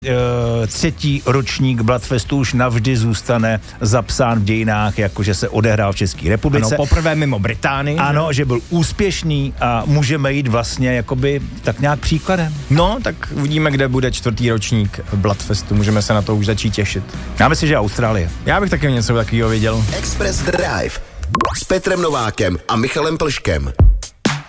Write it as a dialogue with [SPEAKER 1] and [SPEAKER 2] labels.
[SPEAKER 1] Třetí ročník Bloodfestu už navždy zůstane zapsán v dějinách, jakože se odehrál v České republice.
[SPEAKER 2] Ano, poprvé mimo Británii.
[SPEAKER 1] Ano, že byl úspěšný a můžeme jít vlastně jakoby tak nějak příkladem.
[SPEAKER 2] No, tak uvidíme, kde bude čtvrtý ročník Bloodfestu. Můžeme se na to už začít těšit.
[SPEAKER 1] Já myslím, že Austrálie.
[SPEAKER 2] Já bych taky něco takového viděl.
[SPEAKER 3] Express Drive s Petrem Novákem a Michalem Plškem.